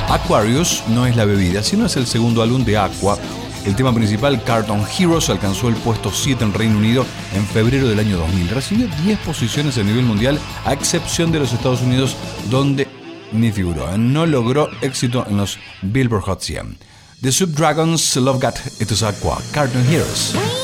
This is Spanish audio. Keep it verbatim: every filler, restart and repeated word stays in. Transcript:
Aquarius no es la bebida, sino es el segundo álbum de Aqua. El tema principal, Cartoon Heroes, alcanzó el puesto siete en Reino Unido en febrero del año dos mil. Recibió diez posiciones a nivel mundial, a excepción de los Estados Unidos, donde ni figuró. No logró éxito en los Billboard Hot cien. The Subdragons, Love Got, esto es Aqua, Cartoon Heroes.